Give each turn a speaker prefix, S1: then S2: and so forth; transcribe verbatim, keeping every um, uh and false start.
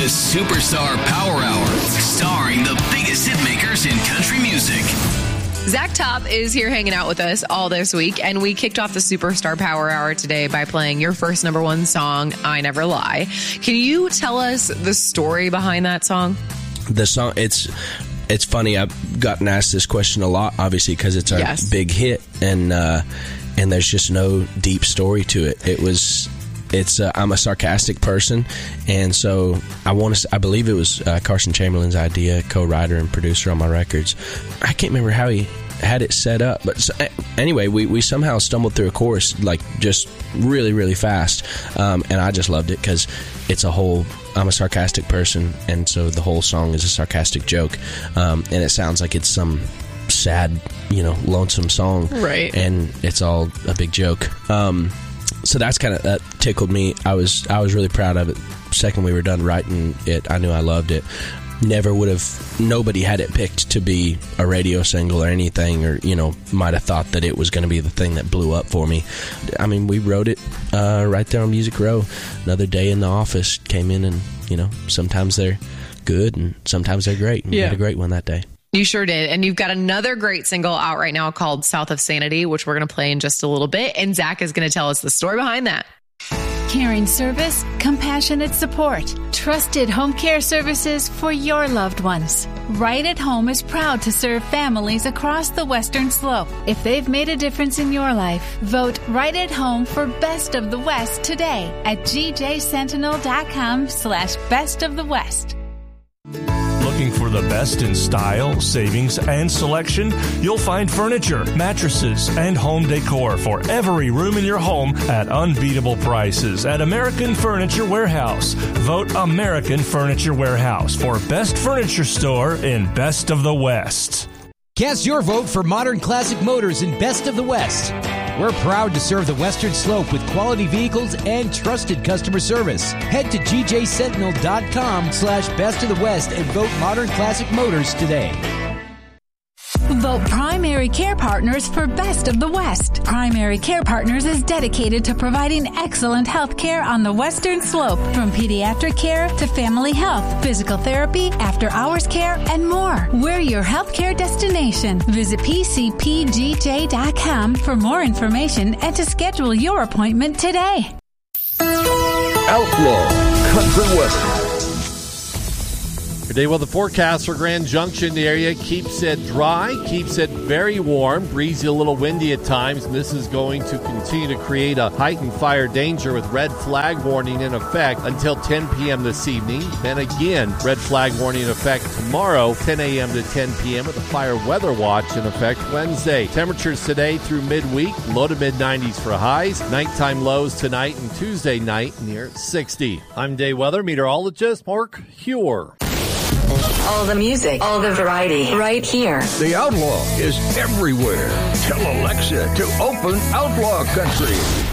S1: Superstar Power Hour, starring the biggest hit makers in country music.
S2: Zach Top is here hanging out with us all this week, and we kicked off the Superstar Power Hour today by playing your first number one song, I Never Lie. Can you tell us the story behind that song?
S3: The song, it's it's funny. I've gotten asked this question a lot, obviously, because it's our
S2: yes.
S3: big hit, and uh, and there's just no deep story to it. It was... It's uh, I'm a sarcastic person, and so I want to. I believe it was uh, Carson Chamberlain's idea, co-writer and producer on my records. I can't remember how he had it set up, but so, anyway, we, we somehow stumbled through a chorus like just really really fast, um, and I just loved it because it's a whole. I'm a sarcastic person, and so the whole song is a sarcastic joke, um, and it sounds like it's some sad, you know, lonesome song,
S2: right?
S3: And it's all a big joke. Um, So that's kind of that tickled me. I was I was really proud of it. Second we were done writing it, I knew I loved it. Never would have. Nobody had it picked to be a radio single or anything, or you know, might have thought that it was going to be the thing that blew up for me. I mean, we wrote it uh, right there on Music Row. Another day in the office, came in, and you know, sometimes they're good and sometimes they're great. And
S2: yeah.
S3: We had a great one that day.
S2: You sure did. And you've got another great single out right now called South of Sanity, which we're going to play in just a little bit. And Zach is going to tell us the story behind that.
S4: Caring service, compassionate support, trusted home care services for your loved ones. Right at Home is proud to serve families across the Western Slope. If they've made a difference in your life, vote Right at Home for Best of the West today at gjsentinel.com slash Best of the West.
S5: Looking for the best in style, savings, and selection? You'll find furniture, mattresses, and home decor for every room in your home at unbeatable prices at American Furniture Warehouse. Vote American Furniture Warehouse for Best Furniture Store in Best of the West.
S6: Cast your vote for Modern Classic Motors in Best of the West. We're proud to serve the Western Slope with quality vehicles and trusted customer service. Head to gjsentinel.com slash best of the West and vote Modern Classic Motors today.
S4: Vote Primary Care Partners for Best of the West. Primary Care Partners is dedicated to providing excellent health care on the Western Slope, from pediatric care to family health, physical therapy, after-hours care, and more. We're your healthcare destination. Visit p c p g j dot com for more information and to schedule your appointment today.
S7: Outlaw Country Western.
S8: Today, well, the forecast for Grand Junction area keeps it dry, keeps it very warm, breezy, a little windy at times, and this is going to continue to create a heightened fire danger with red flag warning in effect until ten p.m. this evening. Then again, red flag warning in effect tomorrow, ten a.m. to ten p.m. with a fire weather watch in effect Wednesday. Temperatures today through midweek, low to mid nineties for highs, nighttime lows tonight and Tuesday night near sixty. I'm day weather meteorologist Mark Huer.
S9: All the music, all the variety, right here.
S7: The Outlaw is everywhere. Tell Alexa to open Outlaw Country.